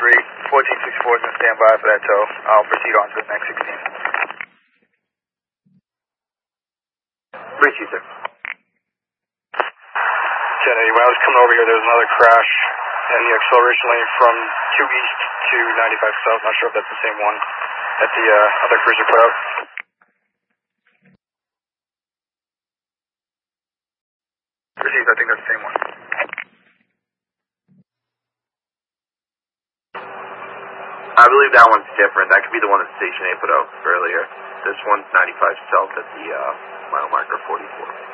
1464 is going to stand by for that tow. I'll proceed on to the next 16. Reach you, sir. 1080, when I was coming over here, there was another crash in the acceleration lane from 2 east to 95 south. Not sure if that's the same one that the other cruiser put out. Received, I think that's the same one. I believe that one's different. That could be the one that Station A put out earlier. This one's 95 south at the mile marker 44.